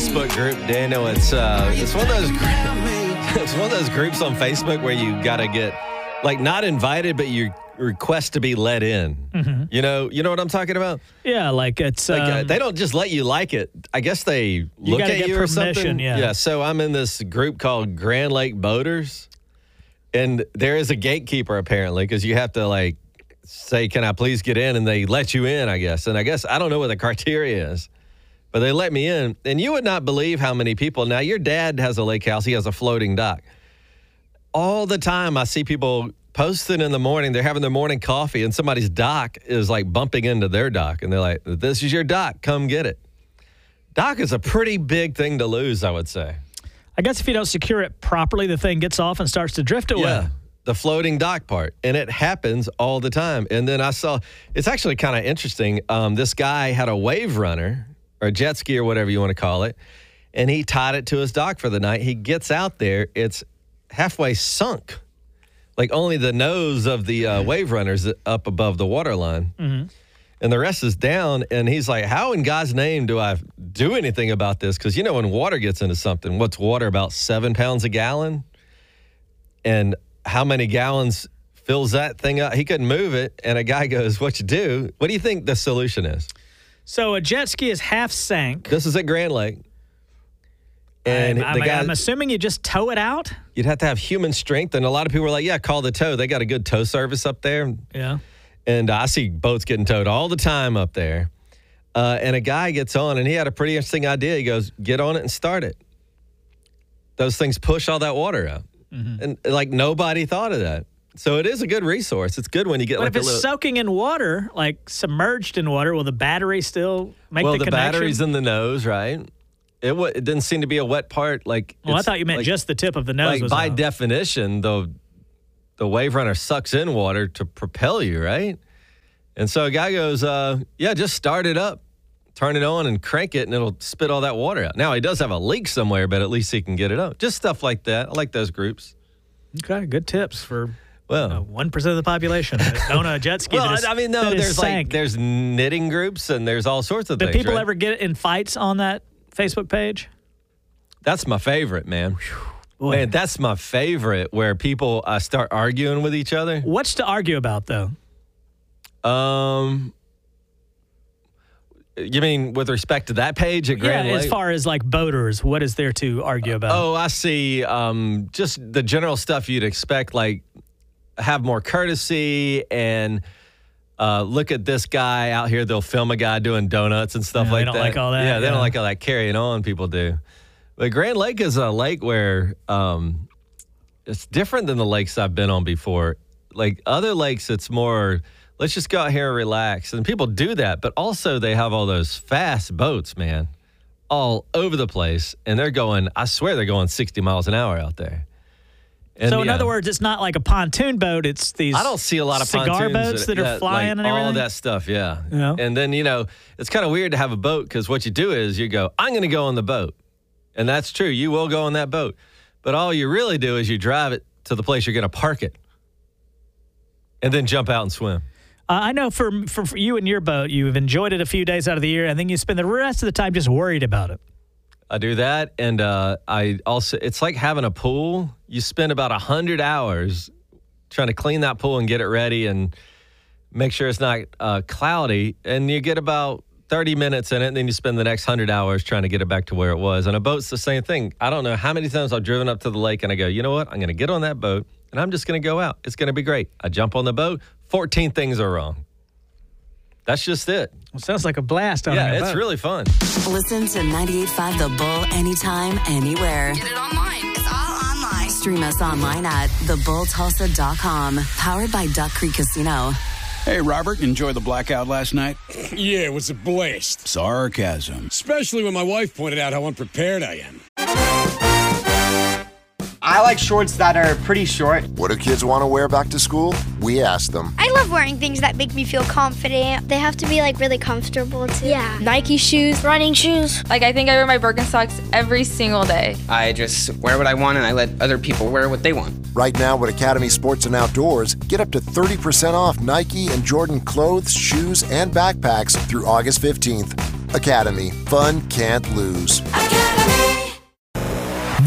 Facebook group, Daniel. It's one of those it's one of those groups on Facebook where you got to get not invited, but you request to be let in. Mm-hmm. You know what I'm talking about? Yeah, it's they don't just let you like it. I guess they look at you or something. Yeah. So I'm in this group called Grand Lake Boaters, and there is a gatekeeper apparently because you have to say, "Can I please get in?" And they let you in, I guess. And I guess I don't know what the criteria is, but they let me in. And you would not believe how many people. Now your dad has a lake house. He has a floating dock. All the time I see people posting in the morning, they're having their morning coffee, and somebody's dock is bumping into their dock. And they're like, "This is your dock. Come get it." Dock is a pretty big thing to lose, I would say. I guess if you don't secure it properly, the thing gets off and starts to drift away. Yeah, the floating dock part. And it happens all the time. And then I saw, it's actually kind of interesting. This guy had a wave runner or a jet ski or whatever you want to call it, and he tied it to his dock for the night. He gets out there. It's halfway sunk. Only the nose of the wave runner's up above the water line. Mm-hmm. And the rest is down. And he's like, how in God's name do I do anything about this? Because, when water gets into something, what's water, about 7 pounds a gallon? And how many gallons fills that thing up? He couldn't move it. And a guy goes, what you do? What do you think the solution is? So a jet ski is half sank. This is at Grand Lake. And I'm assuming you just tow it out? You'd have to have human strength. And a lot of people were like, yeah, call the tow. They got a good tow service up there. Yeah. And I see boats getting towed all the time up there. And a guy gets on, and he had a pretty interesting idea. He goes, get on it and start it. Those things push all that water out. Mm-hmm. And nobody thought of that. So it is a good resource. It's good when you get but if it's soaking in water, submerged in water, will the battery still make the connection? Well, the battery's in the nose, right? It didn't seem to be a wet part. I thought you meant just the tip of the nose. By definition, the wave runner sucks in water to propel you, right? And so a guy goes, just start it up, turn it on, and crank it, and it'll spit all that water out. Now, he does have a leak somewhere, but at least he can get it up. Just stuff like that. I like those groups. Okay, good tips for 1% of the population that own a jet ski. There's knitting groups, and there's all sorts of things. Do people ever get in fights on that Facebook page? That's my favorite, man. Boy. Man, that's my favorite, where people start arguing with each other. What's to argue about, though? You mean with respect to that page at Grand Lake? As far as boaters, what is there to argue about? I see. Just the general stuff you'd expect, have more courtesy and look at this guy out here. They'll film a guy doing donuts and stuff like that. They don't like all that. Yeah, they don't like all that carrying on people do. But Grand Lake is a lake where it's different than the lakes I've been on before. Other lakes, it's more, let's just go out here and relax. And people do that. But also they have all those fast boats, man, all over the place. And they're going, I swear they're going 60 miles an hour out there. And, so in other words, it's not like a pontoon boat. It's these I don't see a lot of cigar boats that are flying and everything. All that stuff, yeah. And then, it's kind of weird to have a boat because what you do is you go, I'm going to go on the boat. And that's true. You will go on that boat. But all you really do is you drive it to the place you're going to park it and then jump out and swim. I know for you and your boat, you've enjoyed it a few days out of the year, and then you spend the rest of the time just worried about it. I do that, and I also, it's like having a pool. You spend about 100 hours trying to clean that pool and get it ready and make sure it's not cloudy, and you get about 30 minutes in it, and then you spend the next 100 hours trying to get it back to where it was. And a boat's the same thing. I don't know how many times I've driven up to the lake, and I go, you know what? I'm going to get on that boat, and I'm just going to go out. It's going to be great. I jump on the boat. 14 things are wrong. That's just it. Well, sounds like a blast on your boat. It's really fun. Listen to 98.5 The Bull anytime, anywhere. Get it online. It's all online. Stream us online at thebulltulsa.com. Powered by Duck Creek Casino. Hey, Robert, enjoy the blackout last night? Yeah, it was a blast. Sarcasm. Especially when my wife pointed out how unprepared I am. I like shorts that are pretty short. What do kids want to wear back to school? We asked them. I love wearing things that make me feel confident. They have to be really comfortable too. Yeah. Nike shoes, running shoes. I think I wear my Birkenstocks every single day. I just wear what I want and I let other people wear what they want. Right now at Academy Sports and Outdoors, get up to 30% off Nike and Jordan clothes, shoes, and backpacks through August 15th. Academy. Fun can't lose. Academy.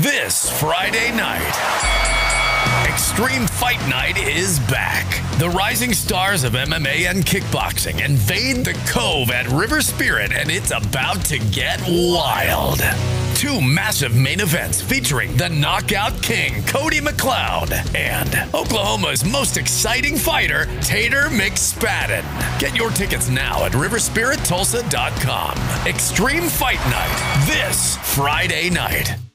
This Friday night, Extreme Fight Night is back. The rising stars of MMA and kickboxing invade the Cove at River Spirit, and it's about to get wild. 2 massive main events featuring the Knockout King, Cody McLeod, and Oklahoma's most exciting fighter, Tater McSpadden. Get your tickets now at riverspirittulsa.com. Extreme Fight Night, this Friday night.